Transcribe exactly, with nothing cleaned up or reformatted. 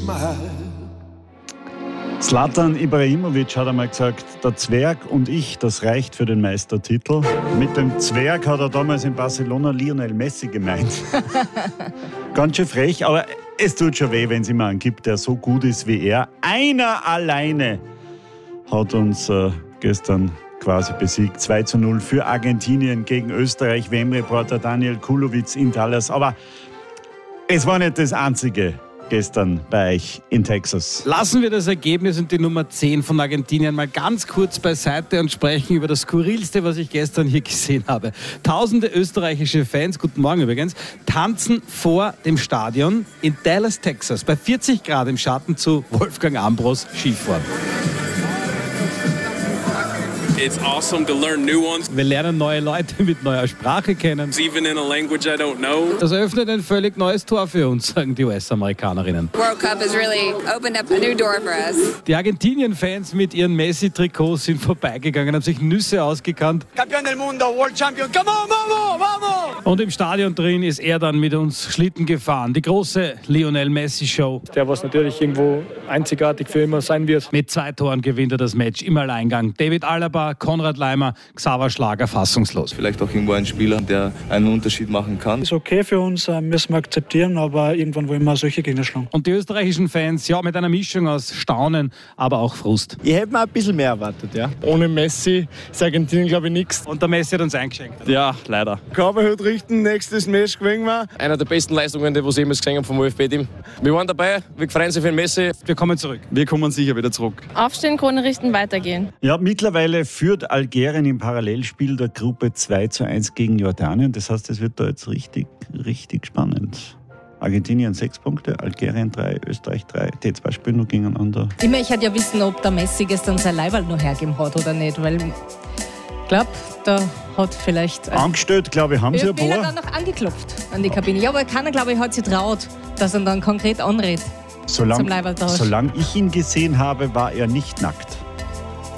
smile. Zlatan Ibrahimovic hat einmal gesagt, der Zwerg und ich, das reicht für den Meistertitel. Mit dem Zwerg hat er damals in Barcelona Lionel Messi gemeint. Ganz schön frech, aber es tut schon weh, wenn es jemanden gibt, der so gut ist wie er. Einer alleine hat uns äh, gestern quasi besiegt. zwei zu null für Argentinien gegen Österreich. W M-Reporter Daniel Kulowitz in Dallas. Aber es war nicht das Einzige gestern bei euch in Texas. Lassen wir das Ergebnis und die Nummer zehn von Argentinien mal ganz kurz beiseite und sprechen über das Skurrilste, was ich gestern hier gesehen habe. Tausende österreichische Fans, guten Morgen übrigens, tanzen vor dem Stadion in Dallas, Texas, bei vierzig Grad im Schatten zu Wolfgang Ambros Skifahren. It's awesome to learn new ones. Wir lernen neue Leute mit neuer Sprache kennen. Even in a language I don't know. Das eröffnet ein völlig neues Tor für uns, sagen die U S-Amerikanerinnen. World Cup has really opened up a new door for us. Die Argentinien-Fans mit ihren Messi-Trikots sind vorbeigegangen, haben sich Nüsse ausgekannt. Campeón del mundo, World Champion, come on, vamos, vamos! Und im Stadion drin ist er dann mit uns Schlitten gefahren. Die große Lionel Messi-Show. Der, was natürlich irgendwo einzigartig für immer sein wird. Mit zwei Toren gewinnt er das Match im Alleingang. David Alaba, Konrad Leimer, Xaver Schlager fassungslos. Vielleicht auch irgendwo ein Spieler, der einen Unterschied machen kann. Ist okay für uns, müssen wir akzeptieren, aber irgendwann wollen wir solche Gegner schlagen. Und die österreichischen Fans, ja, mit einer Mischung aus Staunen, aber auch Frust. Ich hätte mir ein bisschen mehr erwartet, ja. Ohne Messi ist Argentinien, glaube ich, nichts. Und der Messi hat uns eingeschenkt. Ja, leider. Kabelhut richten, nächstes Match gewinnen wir. Einer der besten Leistungen, die wir jemals gesehen haben vom ÖFB-Team. Wir waren dabei, wir freuen sich für den Messi. Wir kommen zurück. Wir kommen sicher wieder zurück. Aufstehen, Krone richten, weitergehen. Ja, mittlerweile führt Algerien im Parallelspiel der Gruppe zwei zu eins gegen Jordanien. Das heißt, es wird da jetzt richtig, richtig spannend. Argentinien sechs Punkte, Algerien drei, Österreich drei. Die zwei spielen nur gegeneinander. Ich möchte ja wissen, ob der Messi gestern sein Leiberl noch hergeben hat oder nicht, weil ich glaube, da hat vielleicht... Angestellt, glaube ich, haben sie ein paar. Ich bin dann noch angeklopft an die Kabine. Ja, aber keiner, glaube ich, hat sich traut, dass er dann konkret anredet. Solange solang ich ihn gesehen habe, war er nicht nackt.